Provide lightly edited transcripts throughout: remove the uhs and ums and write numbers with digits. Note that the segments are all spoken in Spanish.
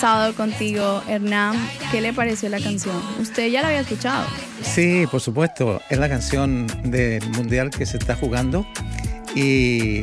sábado contigo, Hernán. ¿Qué le pareció la canción? ¿Usted ya la había escuchado? Sí, por supuesto. Es la canción del Mundial que se está jugando y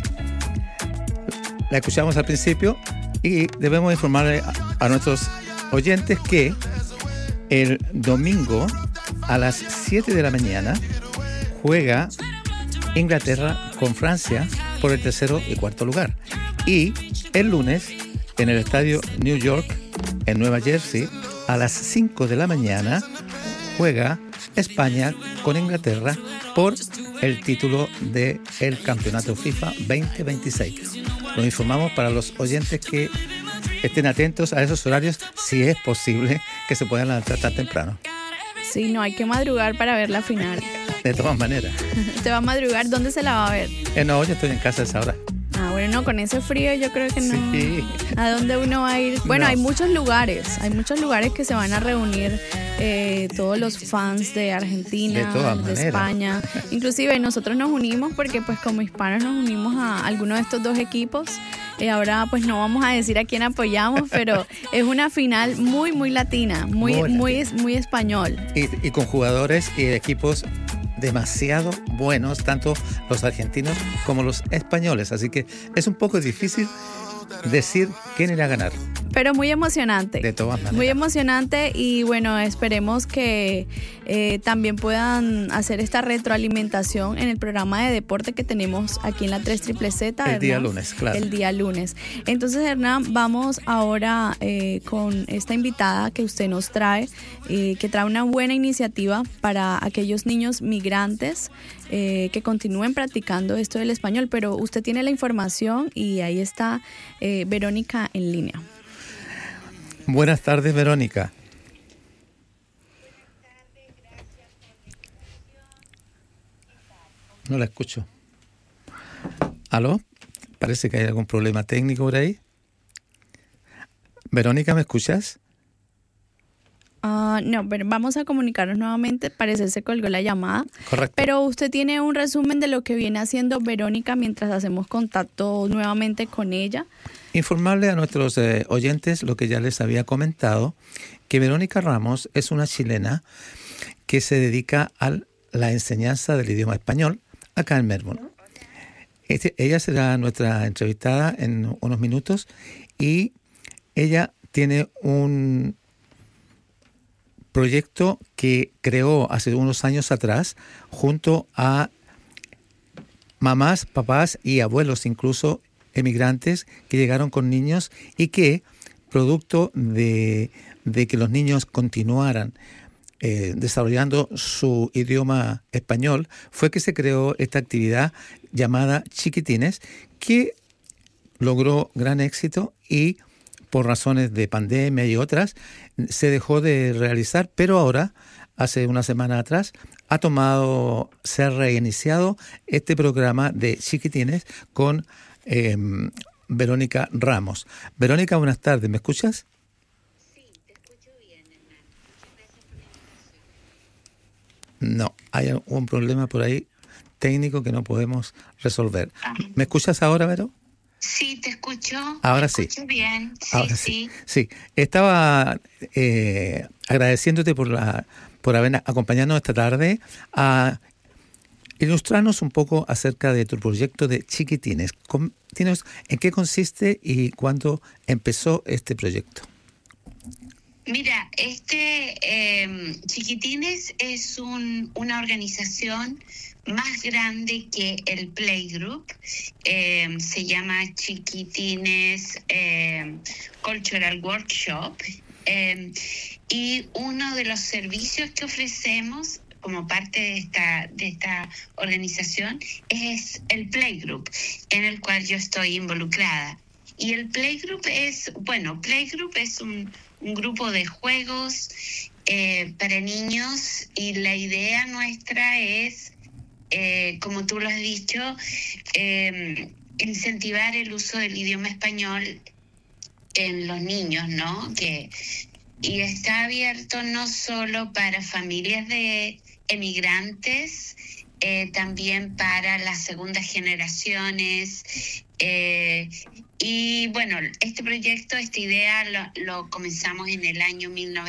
la escuchamos al principio y debemos informarle a nuestros oyentes que el domingo a las 7 de la mañana juega Inglaterra con Francia por el tercero y cuarto lugar. Y el lunes en el estadio New York en Nueva Jersey a las 5 de la mañana juega España con Inglaterra por el título del Campeonato FIFA 2026. Lo informamos para los oyentes que estén atentos a esos horarios, si es posible que se puedan levantar tan temprano. Sí, no, hay que madrugar para ver la final. De todas maneras. ¿Te va a madrugar? ¿Dónde se la va a ver? No, yo estoy en casa a esa hora. Ah, bueno, no, con ese frío yo creo que no. Sí. ¿A dónde uno va a ir? Bueno, No. hay muchos lugares que se van a reunir todos los fans de Argentina, de España. Inclusive nosotros nos unimos porque pues como hispanos nos unimos a alguno de estos dos equipos. Ahora pues no vamos a decir a quién apoyamos, pero es una final muy, muy latina, muy español. Y con jugadores y equipos demasiado buenos, tanto los argentinos como los españoles. Así que es un poco difícil decir quién irá a ganar. Pero muy emocionante. De todas maneras. Muy emocionante y bueno, esperemos que también puedan hacer esta retroalimentación en el programa de deporte que tenemos aquí en la 3ZZZ. El día lunes, claro. El día lunes. Entonces, Hernán, vamos ahora con esta invitada que usted nos trae, que trae una buena iniciativa para aquellos niños migrantes que continúen practicando esto del español, pero usted tiene la información y ahí está Verónica en línea. Buenas tardes, Verónica. No la escucho. ¿Aló? Parece que hay algún problema técnico por ahí. Verónica, ¿me escuchas? No, pero vamos a comunicarnos nuevamente. Parece que se colgó la llamada. Correcto. Pero usted tiene un resumen de lo que viene haciendo Verónica mientras hacemos contacto nuevamente con ella. Informarle a nuestros oyentes lo que ya les había comentado, que Verónica Ramos es una chilena que se dedica a la enseñanza del idioma español acá en Melbourne. Ella será nuestra entrevistada en unos minutos y ella tiene un proyecto que creó hace unos años atrás junto a mamás, papás y abuelos incluso emigrantes que llegaron con niños y que, producto de que los niños continuaran desarrollando su idioma español, fue que se creó esta actividad llamada Chiquitines, que logró gran éxito y por razones de pandemia y otras se dejó de realizar, pero ahora, hace una semana atrás, se ha reiniciado este programa de Chiquitines con Verónica Ramos. Verónica, buenas tardes, ¿me escuchas? Sí, te escucho bien, Hernán. Muchas gracias por la invitación. No, hay un problema por ahí técnico que no podemos resolver. ¿Me escuchas ahora, Vero? Sí, te escucho. Ahora te sí. Escucho bien. Sí, Ahora sí. Sí, estaba agradeciéndote por haber acompañado esta tarde a ilustrarnos un poco acerca de tu proyecto de Chiquitines. ¿En qué consiste y cuándo empezó este proyecto? Mira, Chiquitines es una organización más grande que el Playgroup. Se llama Chiquitines Cultural Workshop. Y uno de los servicios que ofrecemos como parte de esta organización es el Playgroup, en el cual yo estoy involucrada. Y el Playgroup es un grupo de juegos para niños, y la idea nuestra es, como tú lo has dicho, incentivar el uso del idioma español en los niños, ¿no? Y está abierto no solo para familias de emigrantes también para las segundas generaciones. Y bueno, este proyecto, esta idea lo comenzamos en el año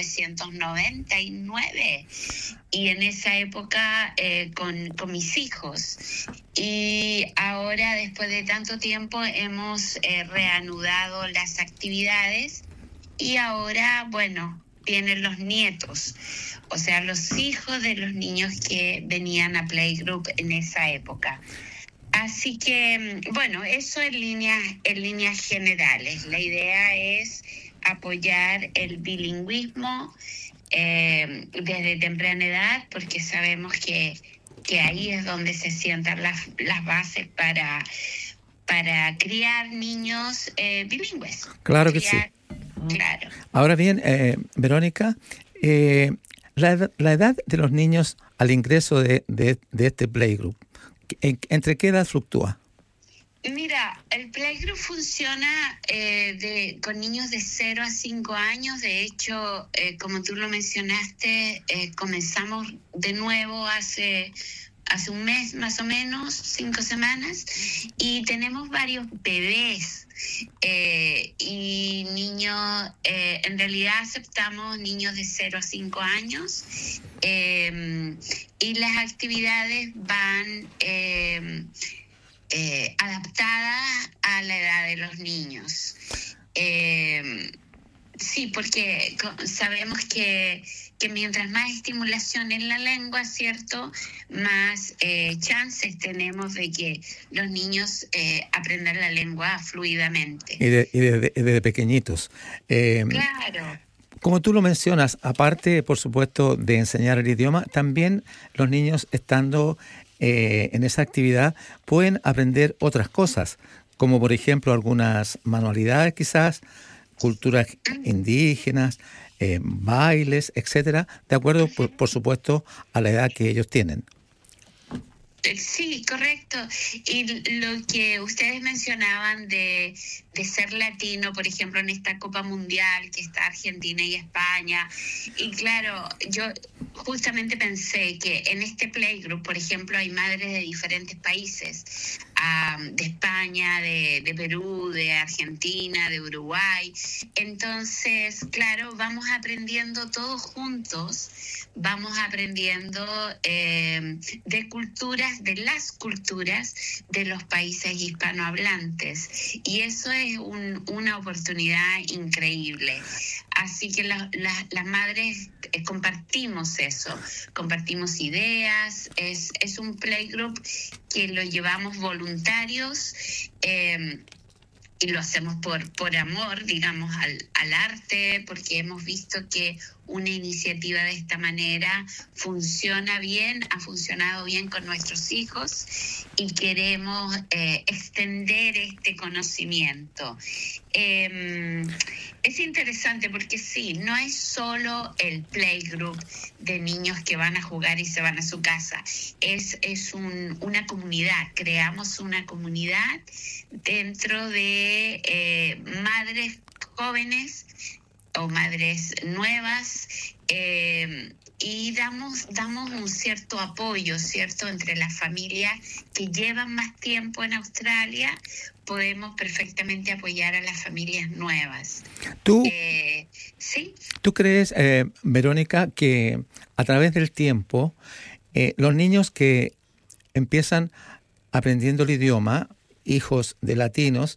1999 y en esa época con mis hijos. Y ahora, después de tanto tiempo, hemos reanudado las actividades y ahora, bueno, vienen los nietos, o sea, los hijos de los niños que venían a Playgroup en esa época. Así que, bueno, eso en líneas generales. La idea es apoyar el bilingüismo desde temprana edad, porque sabemos que ahí es donde se sientan las bases para criar niños bilingües. Claro que sí. Claro. Ahora bien, Verónica, la edad de los niños al ingreso de este Playgroup, ¿entre qué edad fluctúa? Mira, el Playgroup funciona con niños de 0 a 5 años. De hecho, como tú lo mencionaste, comenzamos de nuevo hace un mes más o menos, 5 semanas, y tenemos varios bebés y niños. En realidad aceptamos niños de 0 a 5 años y las actividades van adaptadas a la edad de los niños. Sí, porque sabemos que mientras más estimulación en la lengua, ¿cierto?, más chances tenemos de que los niños aprendan la lengua fluidamente. Y desde pequeñitos. Claro. Como tú lo mencionas, aparte, por supuesto, de enseñar el idioma, también los niños estando en esa actividad pueden aprender otras cosas, como por ejemplo algunas manualidades quizás, culturas indígenas, bailes, etcétera, de acuerdo, por supuesto, a la edad que ellos tienen. Sí, correcto. Y lo que ustedes mencionaban de ser latino, por ejemplo, en esta Copa Mundial que está Argentina y España, y claro, yo justamente pensé que en este Playgroup, por ejemplo, hay madres de diferentes países, de España, de Perú, de Argentina, de Uruguay. Entonces, claro, vamos aprendiendo todos juntos, vamos aprendiendo de las culturas de los países hispanohablantes, y eso es una oportunidad increíble. Así que las madres compartimos eso, compartimos ideas. Es un Playgroup que lo llevamos voluntarios y lo hacemos por amor, digamos, al arte, porque hemos visto que una iniciativa de esta manera funciona bien, ha funcionado bien con nuestros hijos, y queremos extender este conocimiento. Es interesante porque sí, no es solo el Playgroup de niños que van a jugar y se van a su casa, es una comunidad. Creamos una comunidad dentro de madres jóvenes o madres nuevas, y damos un cierto apoyo, ¿cierto? Entre las familias que llevan más tiempo en Australia, podemos perfectamente apoyar a las familias nuevas. ¿Sí? ¿Tú crees, Verónica, que a través del tiempo los niños que empiezan aprendiendo el idioma, hijos de latinos,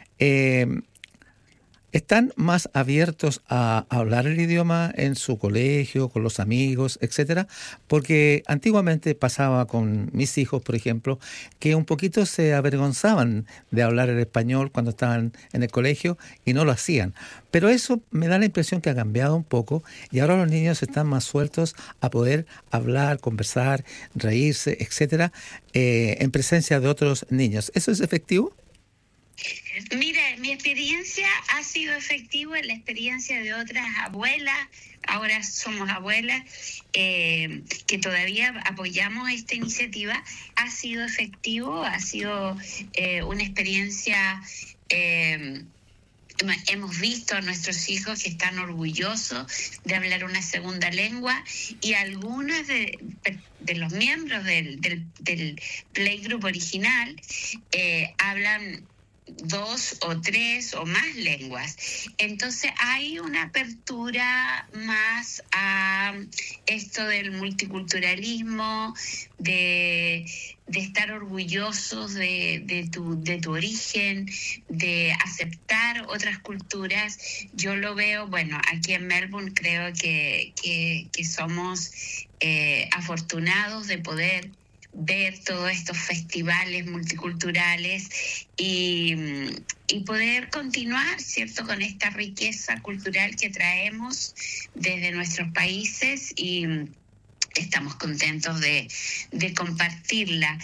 están más abiertos a hablar el idioma en su colegio, con los amigos, etcétera? Porque antiguamente pasaba con mis hijos, por ejemplo, que un poquito se avergonzaban de hablar el español cuando estaban en el colegio y no lo hacían. Pero eso me da la impresión que ha cambiado un poco y ahora los niños están más sueltos a poder hablar, conversar, reírse, etcétera, en presencia de otros niños. ¿Eso es efectivo? Mira, mi experiencia ha sido efectiva en la experiencia de otras abuelas. Ahora somos abuelas que todavía apoyamos esta iniciativa. Ha sido efectivo, ha sido una experiencia hemos visto a nuestros hijos que están orgullosos de hablar una segunda lengua, y algunos de los miembros del playgroup original hablan 2 o 3 o más lenguas. Entonces hay una apertura más a esto del multiculturalismo, de estar orgullosos de tu origen, de aceptar otras culturas. Yo lo veo, bueno, aquí en Melbourne creo que somos afortunados de poder ver todos estos festivales multiculturales y poder continuar, ¿cierto?, con esta riqueza cultural que traemos desde nuestros países, y estamos contentos de compartirla.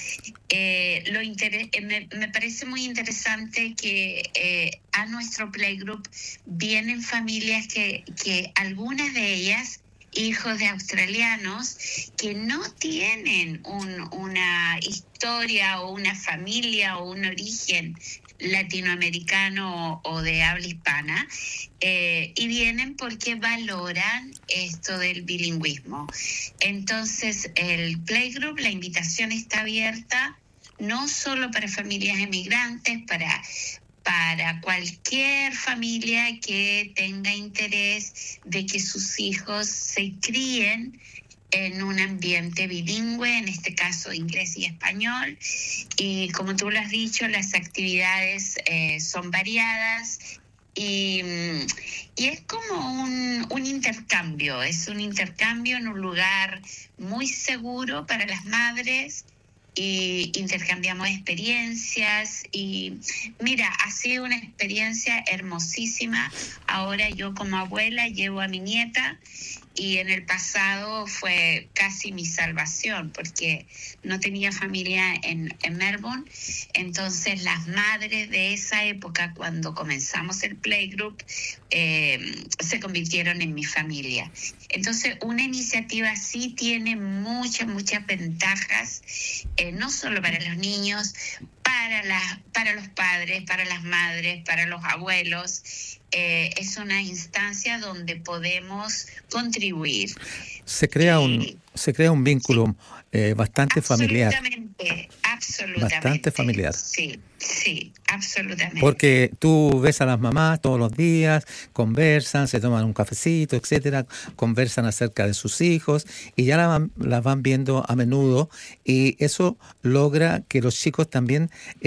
Me parece muy interesante que a nuestro playgroup vienen familias que algunas de ellas, hijos de australianos, que no tienen una historia o una familia o un origen latinoamericano o de habla hispana, y vienen porque valoran esto del bilingüismo. Entonces, el playgroup, la invitación está abierta no solo para familias emigrantes, para cualquier familia que tenga interés de que sus hijos se críen en un ambiente bilingüe, en este caso inglés y español. Y como tú lo has dicho, las actividades son variadas, y es como un intercambio, es un intercambio en un lugar muy seguro para las madres, y intercambiamos experiencias. Y mira, ha sido una experiencia hermosísima. Ahora yo como abuela llevo a mi nieta, y en el pasado fue casi mi salvación porque no tenía familia en Melbourne. Entonces las madres de esa época, cuando comenzamos el playgroup, se convirtieron en mi familia. Entonces una iniciativa así tiene muchas ventajas, no solo para los niños, para los padres, para las madres, para los abuelos. Es una instancia donde podemos contribuir. Se crea un vínculo bastante familiar. Absolutamente. Bastante familiar. Sí, absolutamente. Porque tú ves a las mamás todos los días, conversan, se toman un cafecito, etcétera, conversan acerca de sus hijos, y ya las van viendo a menudo, y eso logra que los chicos también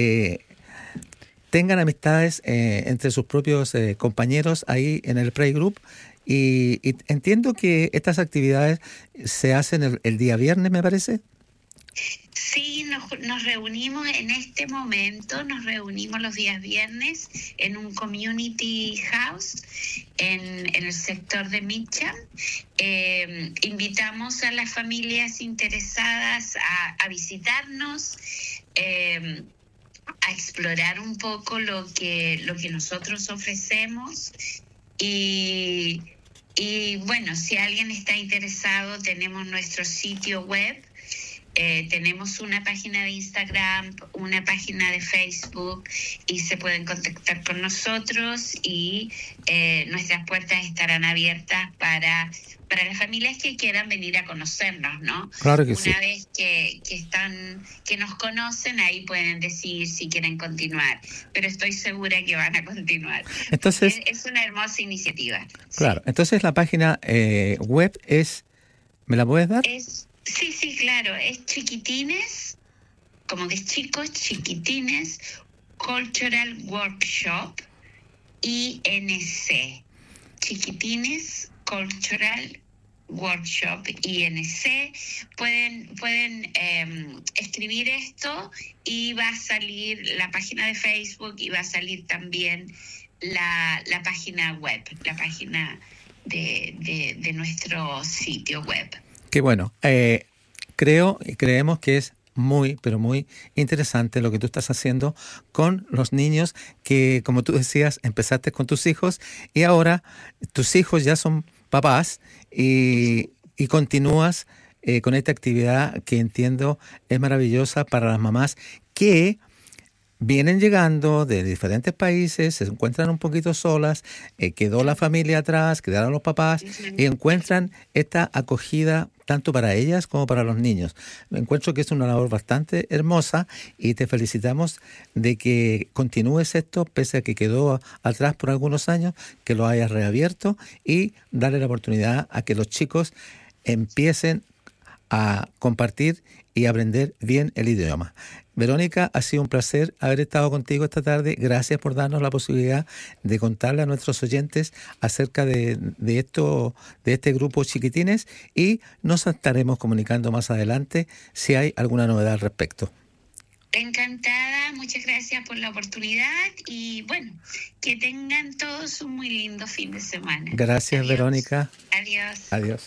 tengan amistades entre sus propios compañeros ahí en el playgroup. Y entiendo que estas actividades se hacen el día viernes, me parece. Sí, nos reunimos en este momento, nos reunimos los días viernes en un community house en el sector de Mitcham. Invitamos a las familias interesadas a visitarnos, a explorar un poco lo que nosotros ofrecemos, y bueno, si alguien está interesado, tenemos nuestro sitio web, tenemos una página de Instagram, una página de Facebook, y se pueden contactar con nosotros, y nuestras puertas estarán abiertas para las familias que quieran venir a conocernos, ¿no? Claro que sí. Una vez que nos conocen, ahí pueden decir si quieren continuar, pero estoy segura que van a continuar. Entonces, es una hermosa iniciativa. Claro, sí. Entonces la página web es, ¿me la puedes dar? Sí, claro, es Chiquitines, como de chicos, Chiquitines Cultural Workshop, INC. Chiquitines Cultural Workshop, INC. Pueden escribir esto, y va a salir la página de Facebook, y va a salir también la página web, la página de nuestro sitio web. Qué bueno. Creemos que es muy, pero muy interesante lo que tú estás haciendo con los niños que, como tú decías, empezaste con tus hijos, y ahora tus hijos ya son papás, y continúas con esta actividad que entiendo es maravillosa para las mamás que vienen llegando de diferentes países, se encuentran un poquito solas, quedó la familia atrás, quedaron los papás y encuentran esta acogida tanto para ellas como para los niños. Encuentro que es una labor bastante hermosa y te felicitamos de que continúes esto, pese a que quedó atrás por algunos años, que lo hayas reabierto y darle la oportunidad a que los chicos empiecen a compartir y aprender bien el idioma. Verónica, ha sido un placer haber estado contigo esta tarde. Gracias por darnos la posibilidad de contarle a nuestros oyentes acerca de este grupo Chiquitines, y nos estaremos comunicando más adelante si hay alguna novedad al respecto. Encantada, muchas gracias por la oportunidad y bueno, que tengan todos un muy lindo fin de semana. Gracias. Adiós. Verónica. Adiós.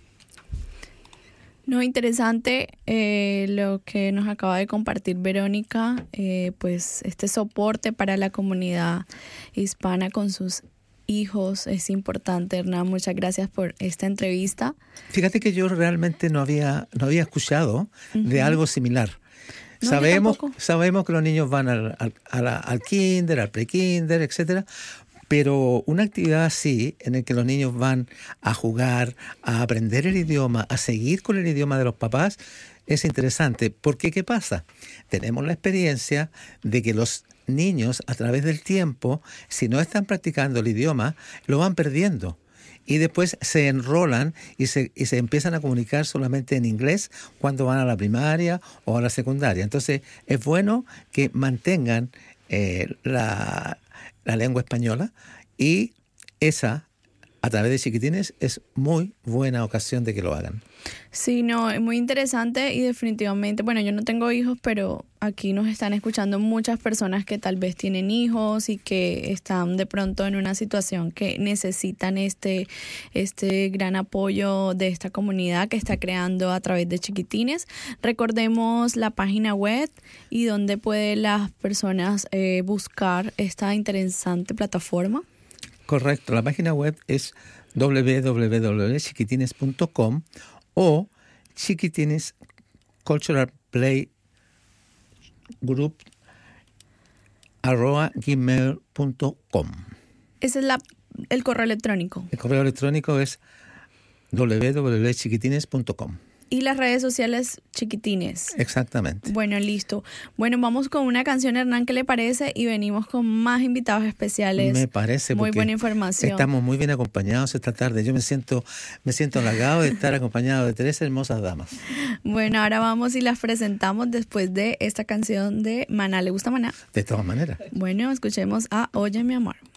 No, interesante lo que nos acaba de compartir Verónica, pues este soporte para la comunidad hispana con sus hijos es importante. Hernán, muchas gracias por esta entrevista. Fíjate que yo realmente no había escuchado de algo similar. No, sabemos que los niños van al kinder, al pre-kinder, etcétera. Pero una actividad así, en la que los niños van a jugar, a aprender el idioma, a seguir con el idioma de los papás, es interesante. Porque, ¿qué pasa? Tenemos la experiencia de que los niños, a través del tiempo, si no están practicando el idioma, lo van perdiendo. Y después se enrolan y se empiezan a comunicar solamente en inglés cuando van a la primaria o a la secundaria. Entonces, es bueno que mantengan la lengua española, y esa, a través de Chiquitines, es muy buena ocasión de que lo hagan. Sí, no, es muy interesante y definitivamente, bueno, yo no tengo hijos, pero aquí nos están escuchando muchas personas que tal vez tienen hijos y que están de pronto en una situación que necesitan este gran apoyo de esta comunidad que está creando a través de Chiquitines. Recordemos la página web y donde pueden las personas buscar esta interesante plataforma. Correcto, la página web es www.chiquitines.com o Chiquitines Cultural Play Group @gmail.com. Ese es el correo electrónico. El correo electrónico es www.chiquitines.com. Y las redes sociales Chiquitines. Exactamente. Bueno, listo. Bueno, vamos con una canción, Hernán, ¿qué le parece? Y venimos con más invitados especiales. Me parece, muy buena información. Estamos muy bien acompañados esta tarde. Yo me siento halagado de estar acompañado de tres hermosas damas. Bueno, ahora vamos y las presentamos después de esta canción de Maná. ¿Le gusta Maná? De todas maneras. Bueno, escuchemos a Oye, mi amor.